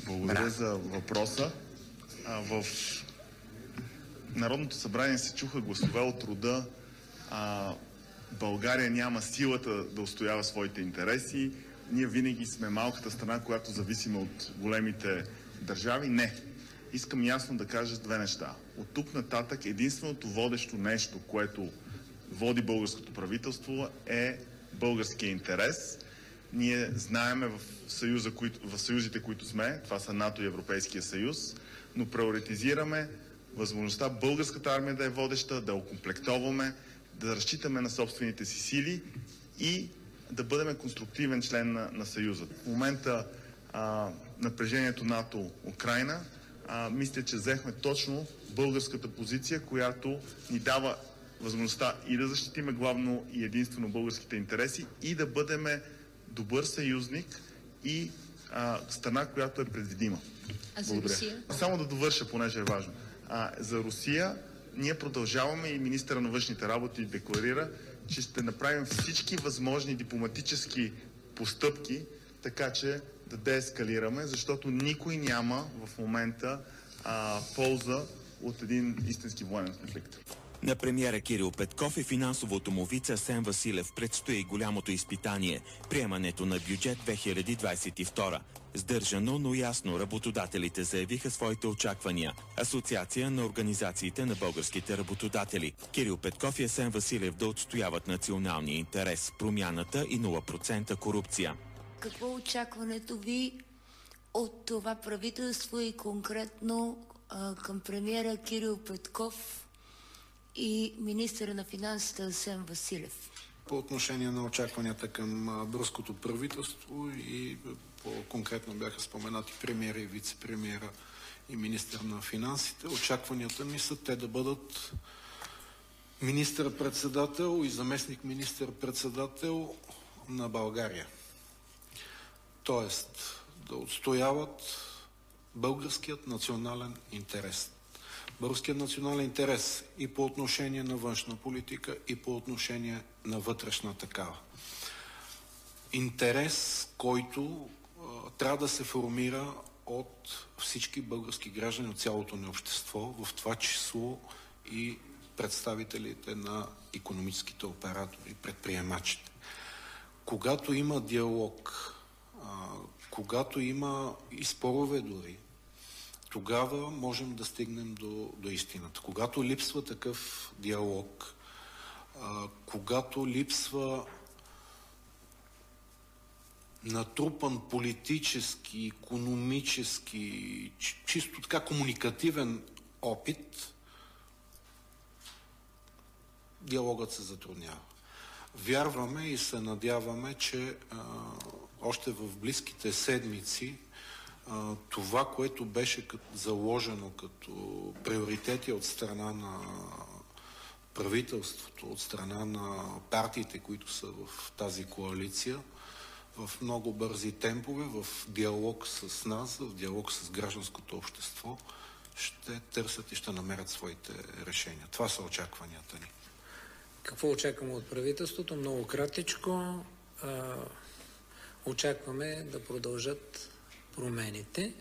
Благодаря за въпроса. В Народното събрание се чуха гласове от рода България няма силата да устоява своите интереси. Ние винаги сме малката страна, която зависиме от големите държави. Не. Искам ясно да кажа две неща. От тук нататък единственото водещо нещо, което води българското правителство, е българския интерес. Ние знаеме в съюзите, които сме, това са НАТО и Европейския съюз, но приоритизираме възможността българската армия да е водеща, да окомплектоваме, да разчитаме на собствените си сили и да бъдем конструктивен член на Съюза. В момента напрежението НАТО-Украйна, мисля, че взехме точно българската позиция, която ни дава възможността и да защитиме главно и единствено българските интереси и да бъдем добър съюзник и страна, която е предвидима. А за Русия? Само да довърша, понеже е важно. За Русия ние продължаваме и министъра на външните работи декларира, че ще направим всички възможни дипломатически постъпки, така че да деескалираме, защото никой няма в момента полза от един истински военен конфликт. На премиера Кирил Петков и финансовото му вице Асен Василев предстои голямото изпитание – приемането на бюджет 2022. Сдържано, но ясно работодателите заявиха своите очаквания. Асоциация на организациите на българските работодатели. Кирил Петков и Асен Василев да отстояват националния интерес, промяната и 0% корупция. Какво е очакването ви от това правителство и конкретно към премиера Кирил Петков и министъра на финансите Асен Василев? По отношение на очакванията към българското правителство и по-конкретно бяха споменати премиера и вице-премиера и министър на финансите, очакванията ми са те да бъдат министър-председател и заместник министър-председател на България. Тоест да отстояват българският национален интерес. Българският национален интерес и по отношение на външна политика, и по отношение на вътрешна такава. Интерес, който трябва да се формира от всички български граждани, от цялото ни общество, в това число и представителите на икономическите оператори, предприемачите. Когато има диалог, когато има и спорове дори, тогава можем да стигнем до истината. Когато липсва такъв диалог, когато липсва натрупан политически, икономически, чисто така комуникативен опит, диалогът се затруднява. Вярваме и се надяваме, че още в близките седмици това, което беше заложено като приоритети от страна на правителството, от страна на партиите, които са в тази коалиция, в много бързи темпове, в диалог с нас, в диалог с гражданското общество, ще търсят и ще намерят своите решения. Това са очакванията ни. Какво очакваме от правителството? Много кратичко. Очакваме да продължат промените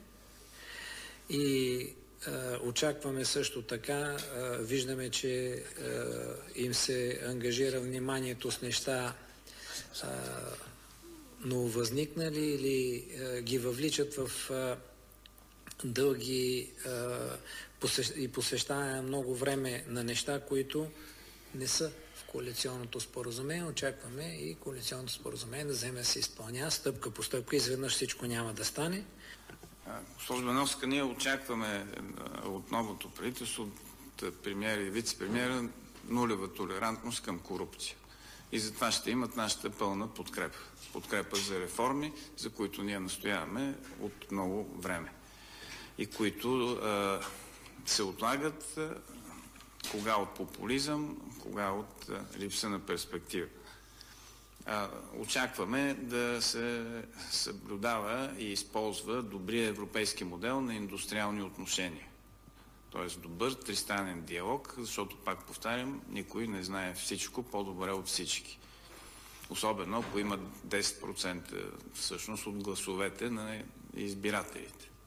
и очакваме също така, виждаме, че им се ангажира вниманието с неща нововъзникнали или ги въвличат в дълги и посвещаване много време на неща, които не са в коалиционното споразумение. Очакваме и коалиционното споразумение да вземе да се изпълнява стъпка по стъпка. Изведнъж всичко няма да стане. Госпожо Бановска, ние очакваме от новото правителство, от премиера и вице-премиера, нулева толерантност към корупция. И затова ще имат нашата пълна подкрепа. Подкрепа за реформи, за които ние настояваме от много време. И които се отлагат кога от популизъм, кога от липса на перспектива. Очакваме да се съблюдава и използва добрия европейски модел на индустриални отношения. Тоест добър тристранен диалог, защото, пак повтарям, никой не знае всичко по-добре от всички. Особено ако има 10% всъщност от гласовете на избирателите.